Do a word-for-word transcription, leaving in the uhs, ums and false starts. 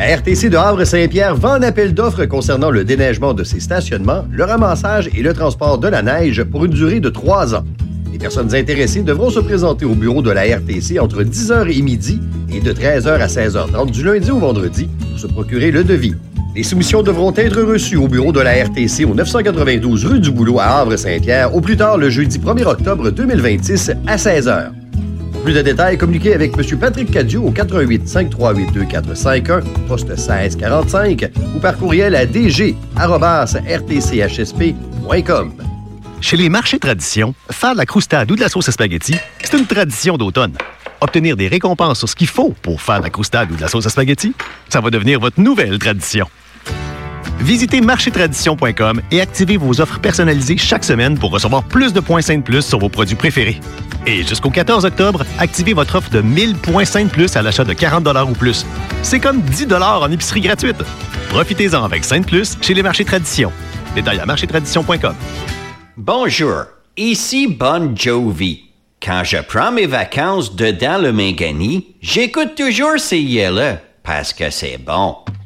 La R T C de Havre-Saint-Pierre vend un appel d'offres concernant le déneigement de ses stationnements, le ramassage et le transport de la neige pour une durée de trois ans. Les personnes intéressées devront se présenter au bureau de la R T C entre dix heures et midi et de treize heures à seize heures trente du lundi au vendredi pour se procurer le devis. Les soumissions devront être reçues au bureau de la R T C au neuf cent quatre-vingt-douze rue du Boulot à Havre-Saint-Pierre au plus tard le jeudi premier octobre deux mille vingt-six à seize heures. Pour plus de détails, communiquez avec M. Patrick Cadieux au quatre un huit, cinq trois huit, deux quatre cinq un, poste seize quarante-cinq ou par courriel à d g arobase r t c h s p point com. Chez les marchés tradition, faire de la croustade ou de la sauce à spaghetti, c'est une tradition d'automne. Obtenir des récompenses sur ce qu'il faut pour faire de la croustade ou de la sauce à spaghetti, ça va devenir votre nouvelle tradition. Visitez marché tradition point com et activez vos offres personnalisées chaque semaine pour recevoir plus de points Saint Plus sur vos produits préférés. Et jusqu'au quatorze octobre, activez votre offre de mille points Saint Plus à l'achat de quarante dollars ou plus. C'est comme dix dollars en épicerie gratuite. Profitez-en avec Saint Plus chez les marchés tradition. Détails à marché tradition point com. Bonjour, ici Bon Jovi. Quand je prends mes vacances dedans le Mégani, j'écoute toujours ces yeux-là parce que c'est bon.